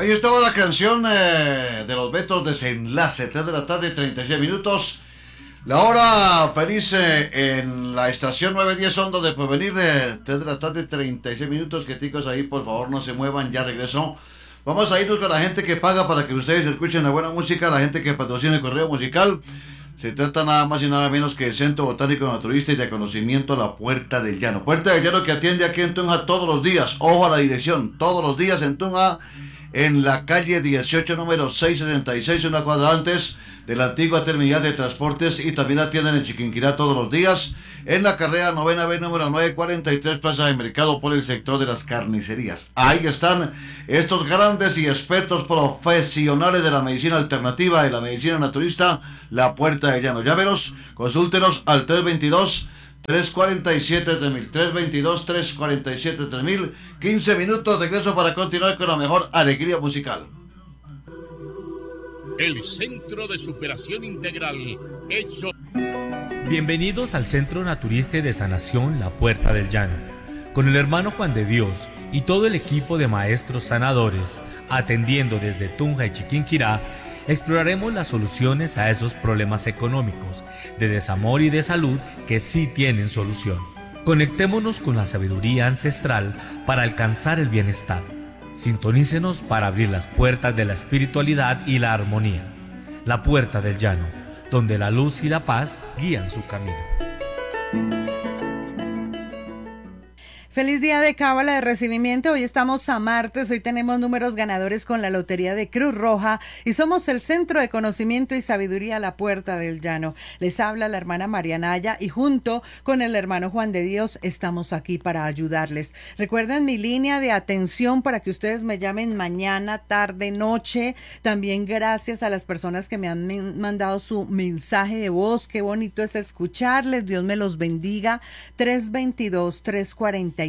Ahí estaba la canción de los Betos, Desenlace, 3 de la tarde, 36 minutos. La hora feliz en la estación 910 Onda de Porvenir, 3 de la tarde, 36 minutos. Quieticos ahí, por favor, no se muevan, ya regresó. Vamos a irnos con la gente que paga para que ustedes escuchen la buena música, la gente que patrocina el correo musical. Se trata nada más y nada menos que el Centro Botánico Naturista y de Conocimiento La Puerta del Llano. Puerta del Llano que atiende aquí en Tunja todos los días. Ojo a la dirección, todos los días en Tunja, en la calle 18, número 666, una cuadra antes de la antigua terminal de transportes, y también atienden en Chiquinquirá todos los días, en la carrera 9B, número 943, Plaza de Mercado, por el sector de las carnicerías. Ahí están estos grandes y expertos profesionales de la medicina alternativa, de la medicina naturista, La Puerta del Llano. Llámenos, consúltenos al 322-347-3000, 322-347-3000. 15 minutos de regreso para continuar con la mejor alegría musical. El Centro de Superación Integral hecho. Bienvenidos al Centro Naturista y de Sanación La Puerta del Llano. Con el hermano Juan de Dios y todo el equipo de maestros sanadores, atendiendo desde Tunja y Chiquinquirá, exploraremos las soluciones a esos problemas económicos, de desamor y de salud que sí tienen solución. Conectémonos con la sabiduría ancestral para alcanzar el bienestar. Sintonícenos para abrir las puertas de la espiritualidad y la armonía. La Puerta del Llano, donde la luz y la paz guían su camino. Feliz día de cábala de recibimiento. Hoy estamos a martes, hoy tenemos números ganadores con la Lotería de Cruz Roja y somos el Centro de Conocimiento y Sabiduría La Puerta del Llano. Les habla la hermana María Naya y junto con el hermano Juan de Dios estamos aquí para ayudarles. Recuerden mi línea de atención para que ustedes me llamen mañana, tarde, noche. También gracias a las personas que me han mandado su mensaje de voz. Qué bonito es escucharles. Dios me los bendiga. 322-347-3000,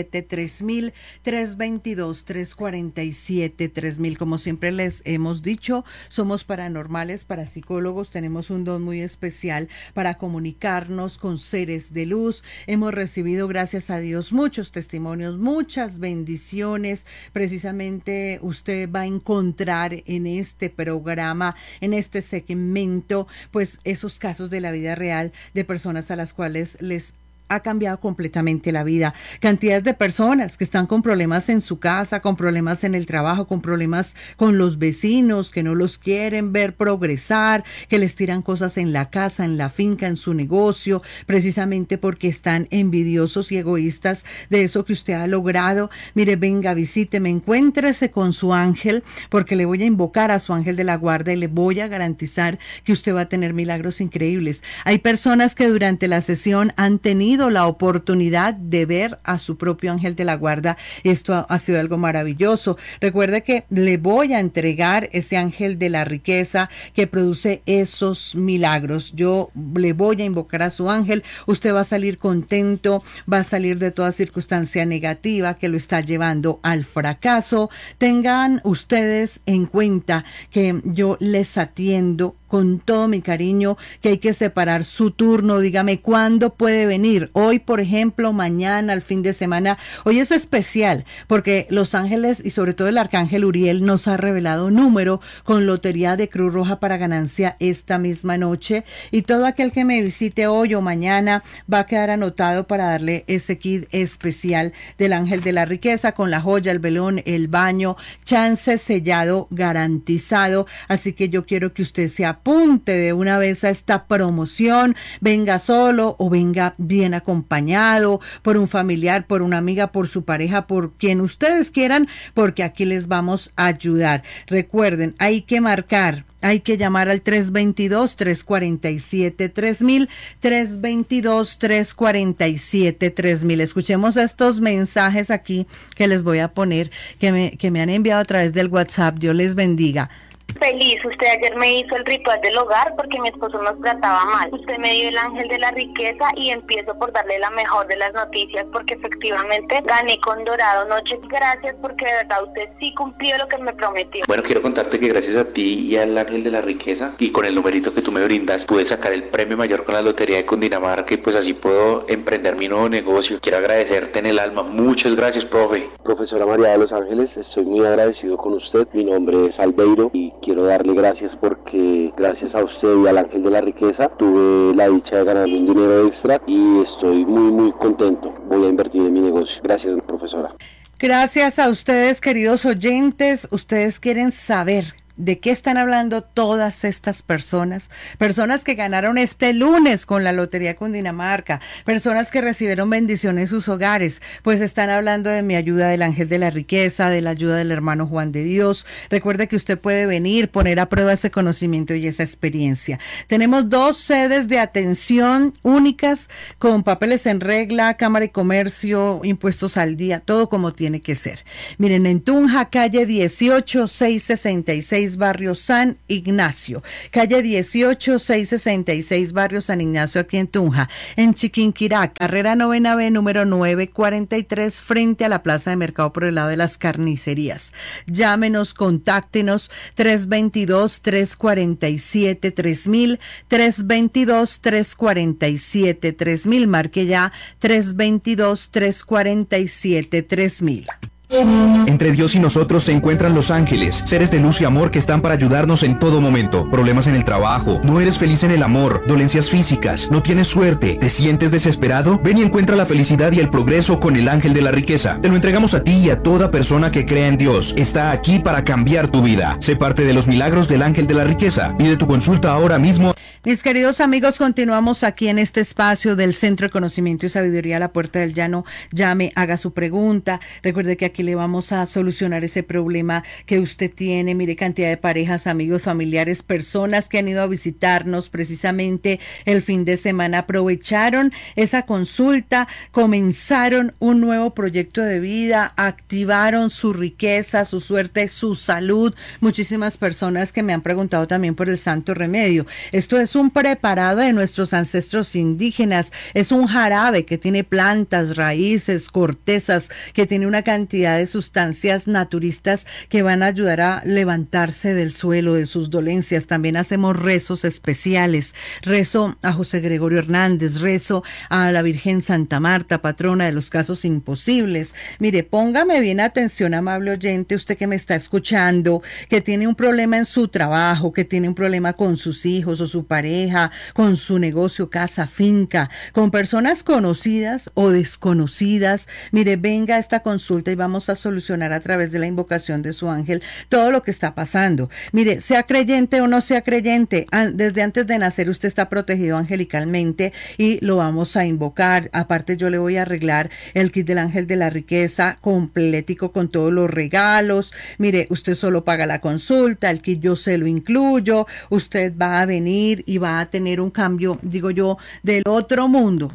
322-347-3000. Como siempre les hemos dicho, somos paranormales, parapsicólogos, tenemos un don muy especial para comunicarnos con seres de luz. Hemos recibido, gracias a Dios, muchos testimonios, muchas bendiciones. Precisamente usted va a encontrar en este programa, en este segmento, pues esos casos de la vida real de personas a las cuales les ha cambiado completamente la vida. Cantidades de personas que están con problemas en su casa, con problemas en el trabajo, con problemas con los vecinos, que no los quieren ver progresar, que les tiran cosas en la casa, en la finca, en su negocio, precisamente porque están envidiosos y egoístas de eso que usted ha logrado. Mire, venga, visíteme, encuéntrese con su ángel, porque le voy a invocar a su ángel de la guarda y le voy a garantizar que usted va a tener milagros increíbles. Hay personas que durante la sesión han tenido la oportunidad de ver a su propio ángel de la guarda. Esto ha sido algo maravilloso. Recuerde que le voy a entregar ese ángel de la riqueza que produce esos milagros. Yo le voy a invocar a su ángel. Usted va a salir contento, va a salir de toda circunstancia negativa que lo está llevando al fracaso. Tengan ustedes en cuenta que yo les atiendo con todo mi cariño, que hay que separar su turno. Dígame cuándo puede venir. Hoy, por ejemplo, mañana, el fin de semana. Hoy es especial porque los ángeles y sobre todo el arcángel Uriel nos ha revelado número con Lotería de Cruz Roja para ganancia esta misma noche. Y todo aquel que me visite hoy o mañana va a quedar anotado para darle ese kit especial del ángel de la riqueza con la joya, el velón, el baño, chance sellado garantizado. Así que yo quiero que usted se apunte de una vez a esta promoción, venga solo o venga bien acompañado por un familiar, por una amiga, por su pareja, por quien ustedes quieran, porque aquí les vamos a ayudar. Recuerden, hay que marcar, hay que llamar al 322-347-3000, 322-347-3000. Escuchemos estos mensajes aquí que les voy a poner, que me han enviado a través del WhatsApp. Dios les bendiga. Feliz, usted ayer me hizo el ritual del hogar porque mi esposo nos trataba mal. Usted me dio el ángel de la riqueza y empiezo por darle la mejor de las noticias porque efectivamente gané con Dorado Noche. Gracias porque de verdad usted sí cumplió lo que me prometió. Bueno, quiero contarte que gracias a ti y al ángel de la riqueza y con el numerito que tú me brindas, pude sacar el premio mayor con la lotería de Cundinamarca y pues así puedo emprender mi nuevo negocio. Quiero agradecerte en el alma. Muchas gracias, profe. Profesora María de los Ángeles, estoy muy agradecido con usted. Mi nombre es Albeiro y quiero darle gracias porque gracias a usted y al ángel de la riqueza tuve la dicha de ganar un dinero extra y estoy muy contento. Voy a invertir en mi negocio. Gracias, profesora. Gracias a ustedes, queridos oyentes. Ustedes quieren saber ¿de qué están hablando todas estas personas? Personas que ganaron este lunes con la Lotería Cundinamarca, personas que recibieron bendición en sus hogares, pues están hablando de mi ayuda del ángel de la riqueza, de la ayuda del hermano Juan de Dios. Recuerde que usted puede venir, poner a prueba ese conocimiento y esa experiencia. Tenemos 2 sedes de atención únicas con papeles en regla, Cámara de Comercio, impuestos al día, todo como tiene que ser. Miren, en Tunja, calle 18, 666, barrio San Ignacio, calle 18, 666, barrio San Ignacio, aquí en Tunja. En Chiquinquirá, carrera 9B, número 943, frente a la plaza de mercado por el lado de las carnicerías. Llámenos, contáctenos, 322-347-3000, 322-347-3000, marque ya 322-347-3000. Entre Dios y nosotros se encuentran los ángeles, seres de luz y amor que están para ayudarnos en todo momento. Problemas en el trabajo, no eres feliz en el amor, dolencias físicas, no tienes suerte, te sientes desesperado. Ven y encuentra la felicidad y el progreso con el ángel de la riqueza. Te lo entregamos a ti y a toda persona que crea en Dios. Está aquí para cambiar tu vida. Sé parte de los milagros del ángel de la riqueza. Pide tu consulta ahora mismo. Mis queridos amigos, continuamos aquí en este espacio del Centro de Conocimiento y Sabiduría La Puerta del Llano. Llame, haga su pregunta. Recuerde que aquí le vamos a solucionar ese problema que usted tiene. Mire, cantidad de parejas, amigos, familiares, personas que han ido a visitarnos precisamente el fin de semana, aprovecharon esa consulta, comenzaron un nuevo proyecto de vida, activaron su riqueza, su suerte, su salud. Muchísimas personas que me han preguntado también por el Santo Remedio. Esto es un preparado de nuestros ancestros indígenas, es un jarabe que tiene plantas, raíces, cortezas, que tiene una cantidad de sustancias naturistas que van a ayudar a levantarse del suelo, de sus dolencias. También hacemos rezos especiales, rezo a José Gregorio Hernández, rezo a la Virgen Santa Marta, patrona de los casos imposibles. Mire, póngame bien atención, amable oyente, usted que me está escuchando, que tiene un problema en su trabajo, que tiene un problema con sus hijos o su pareja, con su negocio, casa, finca, con personas conocidas o desconocidas. Mire, venga a esta consulta y vamos a solucionar a través de la invocación de su ángel todo lo que está pasando. Mire, sea creyente o no sea creyente, desde antes de nacer usted está protegido angelicalmente y lo vamos a invocar. Aparte, yo le voy a arreglar el kit del ángel de la riqueza completico con todos los regalos. Mire, usted solo paga la consulta, el kit yo se lo incluyo, usted va a venir y va a tener un cambio, digo yo, del otro mundo.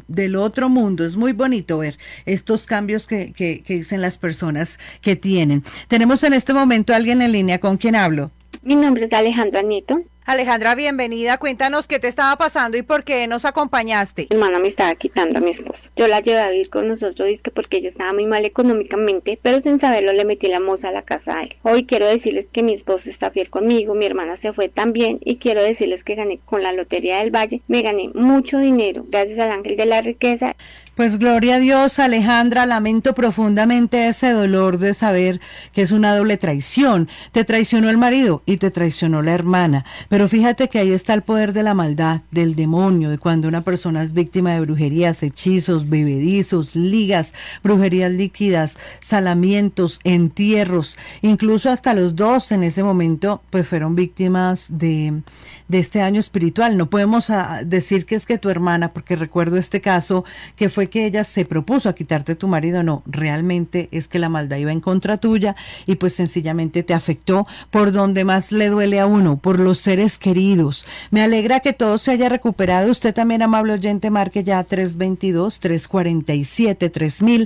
Es muy bonito ver estos cambios que dicen las personas que tienen. Tenemos en este momento a alguien en línea. ¿Con quién hablo? Mi nombre es Alejandra Nieto. Alejandra, bienvenida. Cuéntanos qué te estaba pasando y por qué nos acompañaste. Mi hermana me estaba quitando a mi esposo. Yo la llevé a vivir con nosotros porque ella estaba muy mal económicamente, pero sin saberlo le metí la moza a la casa a él. Hoy quiero decirles que mi esposo está fiel conmigo, mi hermana se fue también y quiero decirles que gané con la Lotería del Valle, me gané mucho dinero gracias al ángel de la riqueza. Pues gloria a Dios, Alejandra, lamento profundamente ese dolor de saber que es una doble traición. Te traicionó el marido y te traicionó la hermana, pero fíjate que ahí está el poder de la maldad, del demonio, de cuando una persona es víctima de brujerías, hechizos, bebedizos, ligas, brujerías líquidas, salamientos, entierros, incluso hasta los dos en ese momento pues fueron víctimas de este año espiritual. No podemos decir que es que tu hermana, porque recuerdo este caso que fue fue que ella se propuso a quitarte tu marido, no, realmente es que la maldad iba en contra tuya y pues sencillamente te afectó por donde más le duele a uno, por los seres queridos. Me alegra que todo se haya recuperado. Usted también, amable oyente, marque ya 322-347-3000,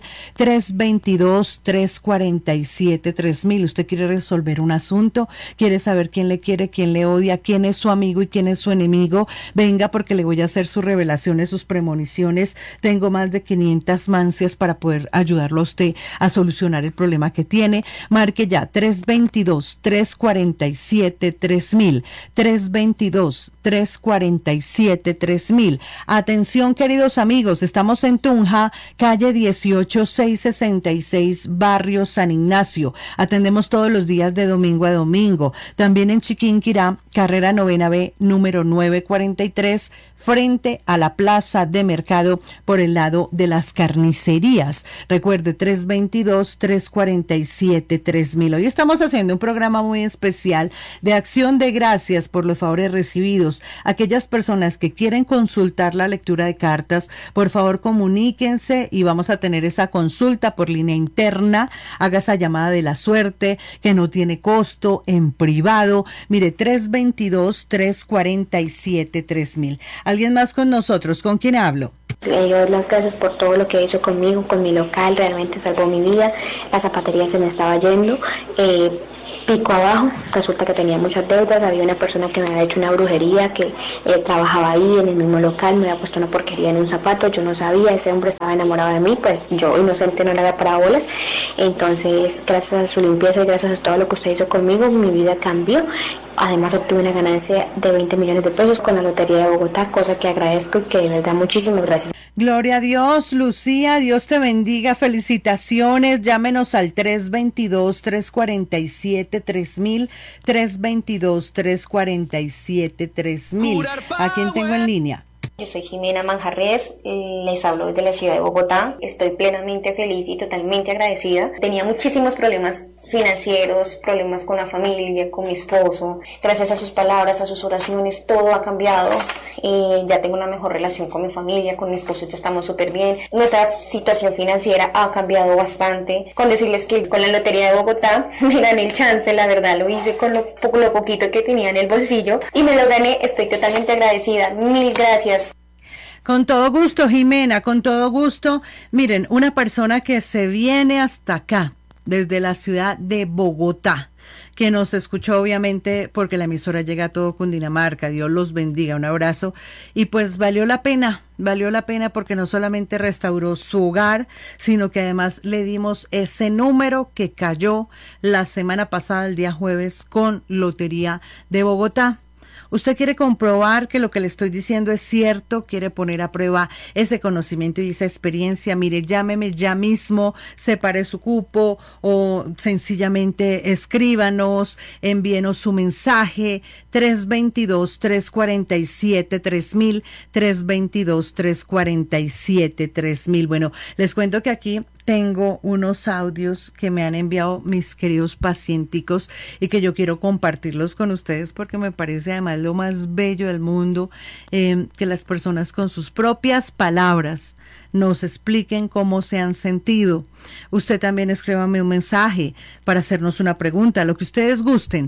322-347-3000. Usted quiere resolver un asunto, quiere saber quién le quiere, quién le odia, quién es su amigo y quién es su enemigo. Venga, porque le voy a hacer sus revelaciones, sus premoniciones. Tengo más de 500 mancias para poder ayudarlo a usted a solucionar el problema que tiene. Marque ya 322-347-3000, 322-347-3000. Atención, queridos amigos, estamos en Tunja, calle 18666, barrio San Ignacio. Atendemos todos los días de domingo a domingo. También en Chiquinquirá, carrera 9B, número 943, frente a la plaza de mercado por el lado de las carnicerías. Recuerde, 322-347-3000. Hoy estamos haciendo un programa muy especial de acción de gracias por los favores recibidos. Aquellas personas que quieren consultar la lectura de cartas, por favor comuníquense y vamos a tener esa consulta por línea interna. Haga esa llamada de la suerte que no tiene costo, en privado. Mire, 322-347-3000. ¿Alguien más con nosotros? ¿Con quién hablo? Le doy las gracias por todo lo que hizo conmigo, con mi local, realmente salvó mi vida. La zapatería se me estaba yendo, pico abajo, resulta que tenía muchas deudas. Había una persona que me había hecho una brujería, que trabajaba ahí en el mismo local, me había puesto una porquería en un zapato, yo no sabía, ese hombre estaba enamorado de mí, pues yo inocente no le había parado bolas. Entonces, gracias a su limpieza y gracias a todo lo que usted hizo conmigo, mi vida cambió. Además obtuve una ganancia de 20 millones de pesos con la Lotería de Bogotá, cosa que agradezco y que de verdad muchísimas gracias. Gloria a Dios, Lucía, Dios te bendiga, felicitaciones. Llámenos al 322-347-3000, 322-347-3000. ¿A quién tengo en línea? Yo soy Jimena Manjarres, les hablo desde la ciudad de Bogotá. Estoy plenamente feliz y totalmente agradecida. Tenía muchísimos problemas financieros, problemas con la familia, con mi esposo. Gracias a sus palabras, a sus oraciones, todo ha cambiado. Ya tengo una mejor relación con mi familia, con mi esposo ya estamos súper bien. Nuestra situación financiera ha cambiado bastante. Con decirles que con la Lotería de Bogotá me gané el chance, la verdad lo hice con lo poquito que tenía en el bolsillo y me lo gané. Estoy totalmente agradecida. Mil gracias. Con todo gusto, Jimena, con todo gusto. Miren, una persona que se viene hasta acá, desde la ciudad de Bogotá, que nos escuchó obviamente porque la emisora llega a todo Cundinamarca. Dios los bendiga, un abrazo. Y pues valió la pena porque no solamente restauró su hogar, sino que además le dimos ese número que cayó la semana pasada, el día jueves, con Lotería de Bogotá. Usted quiere comprobar que lo que le estoy diciendo es cierto, quiere poner a prueba ese conocimiento y esa experiencia. Mire, llámeme ya mismo, separe su cupo o sencillamente escríbanos, envíenos su mensaje 322-347-3000, 322-347-3000. Bueno, les cuento que aquí tengo unos audios que me han enviado mis queridos pacienticos y que yo quiero compartirlos con ustedes porque me parece además lo más bello del mundo, que las personas con sus propias palabras nos expliquen cómo se han sentido. Usted también escríbame un mensaje para hacernos una pregunta, lo que ustedes gusten.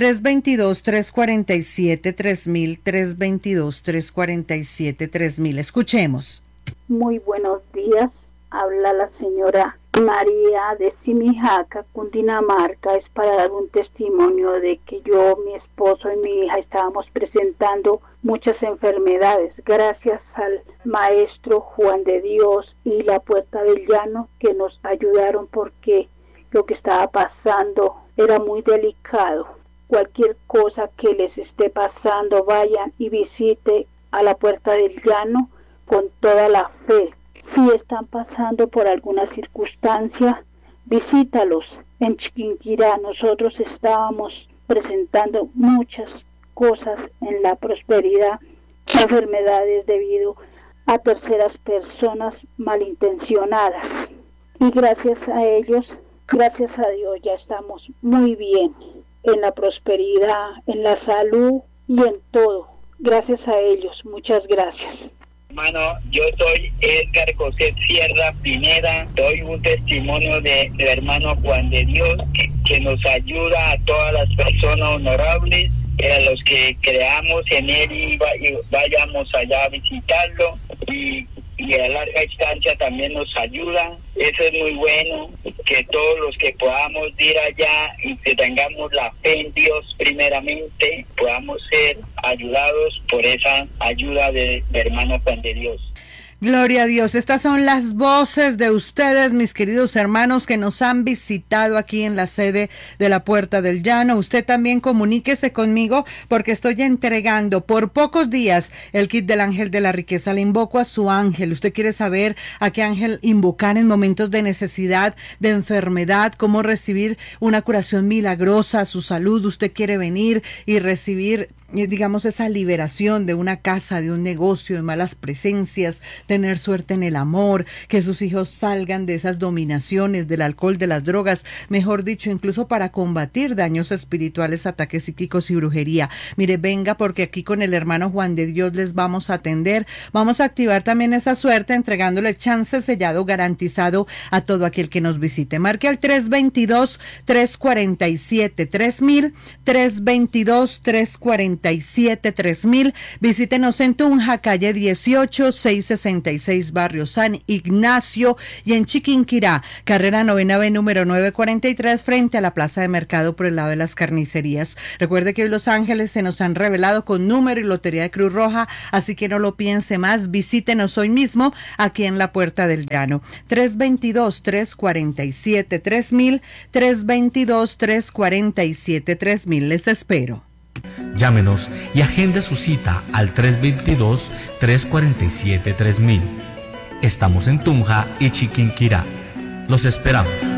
322-347-3000, 322-347-3000. Escuchemos. Muy buenos días. Habla la señora María de Simijaca, Cundinamarca. Es para dar un testimonio de que yo, mi esposo y mi hija estábamos presentando muchas enfermedades. Gracias al maestro Juan de Dios y la Puerta del Llano que nos ayudaron porque lo que estaba pasando era muy delicado. Cualquier cosa que les esté pasando, vayan y visite a la Puerta del Llano con toda la fe. Si están pasando por alguna circunstancia, visítalos. En Chiquinquirá nosotros estábamos presentando muchas cosas en la prosperidad, enfermedades debido a terceras personas malintencionadas. Y gracias a ellos, gracias a Dios, ya estamos muy bien en la prosperidad, en la salud y en todo. Gracias a ellos, muchas gracias. Hermano, yo soy Edgar José Sierra Pineda, doy un testimonio del hermano Juan de Dios que nos ayuda a todas las personas honorables, a los que creamos en él y vayamos allá a visitarlo y a larga instancia también nos ayuda. Eso es muy bueno, que todos los que podamos ir allá y que tengamos la fe en Dios primeramente, podamos ser ayudados por esa ayuda de hermano Juan de Dios. Gloria a Dios. Estas son las voces de ustedes, mis queridos hermanos, que nos han visitado aquí en la sede de la Puerta del Llano. Usted también comuníquese conmigo porque estoy entregando por pocos días el kit del ángel de la riqueza. Le invoco a su ángel. Usted quiere saber a qué ángel invocar en momentos de necesidad, de enfermedad, cómo recibir una curación milagrosa a su salud. Usted quiere venir y recibir, digamos, esa liberación de una casa, de un negocio, de malas presencias, tener suerte en el amor, que sus hijos salgan de esas dominaciones, del alcohol, de las drogas, mejor dicho, incluso para combatir daños espirituales, ataques psíquicos y brujería. Mire, venga, porque aquí con el hermano Juan de Dios les vamos a atender. Vamos a activar también esa suerte entregándole chance sellado garantizado a todo aquel que nos visite. Marque al 322-347-3000, 322-347-3000. Visítenos en Tunja, calle 18, 666, barrio San Ignacio, y en Chiquinquirá, carrera 9B, número 943, frente a la plaza de mercado por el lado de las carnicerías. Recuerde que hoy los ángeles se nos han revelado con número y lotería de Cruz Roja, así que no lo piense más. Visítenos hoy mismo aquí en la Puerta del Llano. 322-347-3000, 322-347-3000. Les espero. Llámenos y agende su cita al 322-347-3000. Estamos en Tunja y Chiquinquirá. Los esperamos.